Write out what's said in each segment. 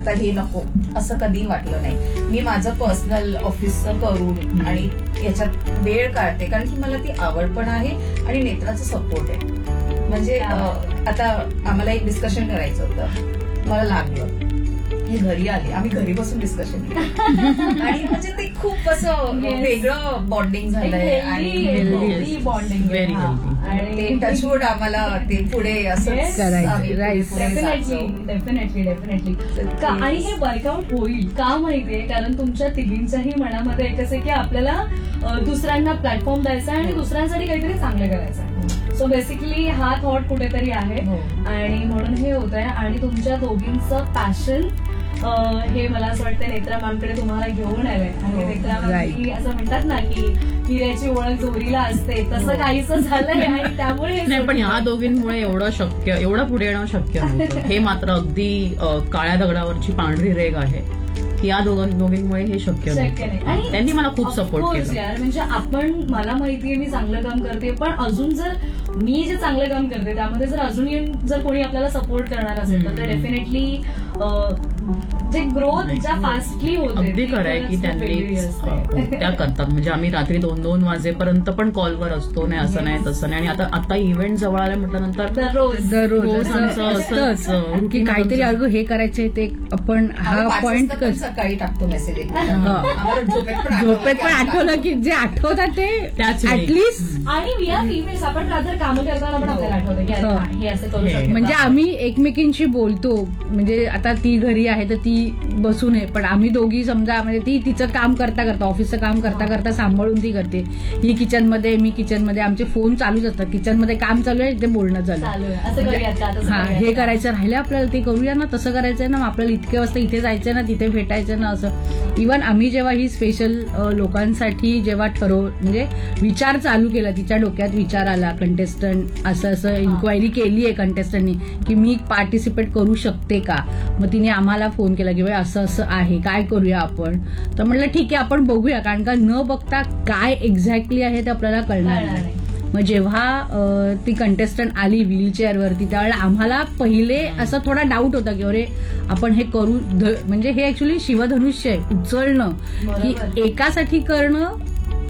आता हे नको असं कधी वाटलं नाही. मी माझं पर्सनल ऑफिसचं करून आणि याच्यात वेळ काढते कारण की मला ती आवड पण आहे आणि नेत्राचं सपोर्ट आहे. म्हणजे आता आम्हाला एक डिस्कशन करायचं होतं, मला लागलं, मी घरी आले, आम्ही घरी बसून डिस्कशन केलं आणि म्हणजे ते खूप असं वेगळं बॉन्डिंग झालंय आणि हेल्दी बॉन्डिंग व्हेरी हेल्दी. आणि ते टचवूड आम्हाला ते पुढे असं डेफिनेटली. आणि हे वर्कआउट होईल का माहितीये, कारण तुमच्या तिघींच्याही मनामध्ये एकच आहे की आपल्याला दुसऱ्यांना प्लॅटफॉर्म द्यायचा आहे आणि दुसऱ्यांसाठी काहीतरी चांगलं करायचं आहे. सो बेसिकली हा थॉट कुठेतरी आहे आणि म्हणून हे होत आहे. आणि तुमच्या दोघींचं पॅशन हे मला असं वाटतं नेत्रा मॅमकडे तुम्हाला घेऊन आलंय. आणि नेत्रा मॅम असं म्हणतात ना की हिऱ्याची ओळख जोरीला असते, तसं काहीच झालंय. आणि त्यामुळे नाही, पण ह्या दोघींमुळे एवढं पुढे येणं शक्य नव्हतं. हे मात्र अगदी काळ्या दगडावरची पांढरी रेग आहे की या दोघींमुळे हे शक्य नाही. आणि त्यांनी मला खूप सपोर्ट केला. म्हणजे मला माहितीये मी चांगलं काम करते, पण अजून जर मी जे चांगलं काम करते त्यामध्ये जर अजूनही जर कोणी आपल्याला सपोर्ट करणार असेल तर डेफिनेटली जे ग्रोथ ज्या फास्टली होते. अगदी खरं आहे की त्यांनी त्या करतात. म्हणजे आम्ही रात्री 2-2 वाजेपर्यंत पण कॉलवर असतो. नाही असं नाही तसं नाही. आणि आता इव्हेंट जवळ आल्या म्हटल्यानंतर दररोज असंच की काहीतरी अगं हे करायचंय ते आपण हा पॉइंट सकाळी टाकतो मेसेज. झोपेत पण आठवलं की जे आठवतात ते त्याच ऍटलिस्ट. आणि वी आर फिमेल्स, आपण रात्र कामं करताना पण आपल्याला आठवतं की हे असं करू शकतो. म्हणजे आम्ही एकमेकींशी बोलतो. म्हणजे आता ती घरी आहे तर ती बसून आहे, पण आम्ही दोघी समजा म्हणजे ती तिचं काम करता करता ऑफिसचं काम करता करता सांभाळून ती करते. ही किचनमध्ये, मी किचनमध्ये, आमचे फोन चालूच असतात. किचनमध्ये काम चालू आहे, ते बोलणं चालू आहे. हा हे करायचं राहिलं आपल्याला, ते करूया ना, तसं करायचंय ना, आपल्याला इतके वाजता इथे जायचंय ना, तिथे भेटायचं ना. असं इव्हन आम्ही जेव्हा ही स्पेशल लोकांसाठी जेव्हा म्हणजे विचार चालू केला, तिच्या डोक्यात विचार आला, कंटेस्टंट असं इन्क्वायरी केली आहे कंटेस्टंटनी की मी पार्टिसिपेट करू शकते का. मग तिने आम्हाला फोन केला की असं असं आहे, काय करूया आपण. तर म्हटलं ठीक आहे आपण बघूया, कारण का न बघता काय एक्झॅक्टली आहे ते आपल्याला कळणार नाही. मग जेव्हा ती कंटेस्टंट आली व्हीलचेअरवरती त्यावेळेला आम्हाला पहिले असा थोडा डाऊट होता की अरे आपण हे करू, म्हणजे हे ऍक्च्युली शिवधनुष्य आहे, उचलणं, की एकासाठी करणं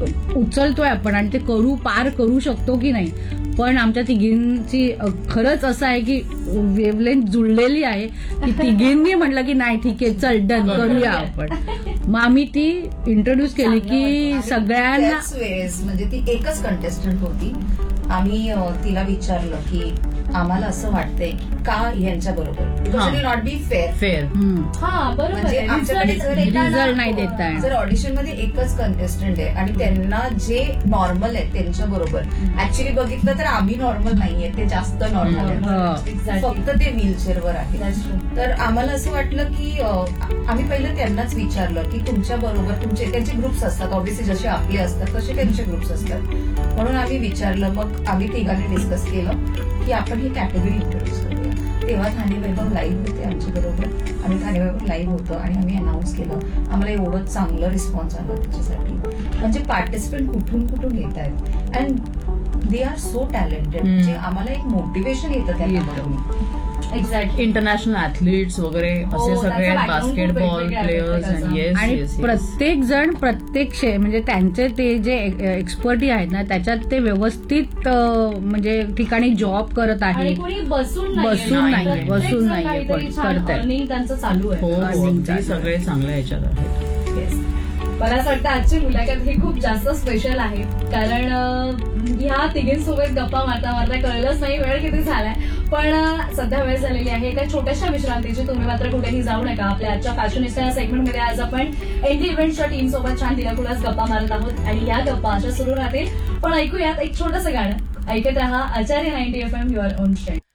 उचलतोय आपण आणि ते पार करू शकतो की नाही. पण आमच्या तिघींची खरंच असं आहे की वेवलेंथ जुळलेली आहे की तिघींनी म्हटलं की नाही ठीक आहे चल डन करूया आपण. मग आम्ही ती इंट्रोड्यूस केली की सगळ्यांना. म्हणजे ती एकच कंटेस्टंट होती. आम्ही तिला विचारलं की आम्हाला असं वाटतंय का यांच्या बरोबर नॉट बी फेअर. म्हणजे आमच्याकडे रिझल्ट नाही देता. जर ऑडिशन मध्ये एकच कंटेस्टंट आहे आणि त्यांना जे नॉर्मल आहे त्यांच्या बरोबर ऍक्च्युली बघितलं तर आम्ही नॉर्मल नाहीये, ते जास्त नॉर्मल आहे, फक्त ते व्हीलचेअरवर आहे. तर आम्हाला असं वाटलं की आम्ही पहिलं त्यांनाच विचारलं की तुमच्या बरोबर त्यांचे ग्रुप्स असतात, ऑब्व्हियसली जसे आपले असतात तसे त्यांचे ग्रुप्स असतात. म्हणून आम्ही विचारलं, मग आम्ही तिघांनी डिस्कस केलं की आपण ही कॅटेगरी इंट्रोड्यूस करूया. तेव्हा ठाणे वैभव लाईव्ह होते आमच्या बरोबर, आम्ही ठाणे वैभव लाईव्ह होतो आणि आम्ही अनाऊन्स केलं. आम्हाला एवढं चांगलं रिस्पॉन्स आला त्याच्यासाठी. म्हणजे पार्टिसिपेंट कुठून येत आहेत and they are so talented. म्हणजे आम्हाला एक मोटिवेशन येतं त्यांना. एक्झॅक्ट. इंटरनॅशनल ऍथलीट्स वगैरे असे सगळे बास्केटबॉल प्लेयर्स. आणि प्रत्येक जण प्रत्येक म्हणजे त्यांचे ते जे एक्सपर्टी आहेत ना त्याच्यात ते व्यवस्थित म्हणजे ठिकाणी जॉब करत आहे. बसून नाही करताय, त्यांचं चालू आहे. सगळे चांगल्या ह्याच्यात आहेत. मला असं वाटतं आजची मुलाखत ही खूप जास्त स्पेशल आहे, कारण ह्या तिघींसोबत गप्पा मारता कळलंच नाही वेळ किती झालाय. पण सध्या वेळ झालेली आहे एका छोट्याशा विश्रांतीची. तुम्ही मात्र कुठेही जाऊ नका. आपल्या आजच्या फॅशनिस्टा सेगमेंटमध्ये आज आपण एंट्री इव्हेंटच्या टीम सोबत छान दिलाखुलास गप्पा मारत आहोत आणि या गप्पा अशा सुरू राहतील. पण ऐकूयात एक छोटंसं गाणं. ऐकत रहा आचार्य 90 FM युअर ओन स्ट्रेंथ.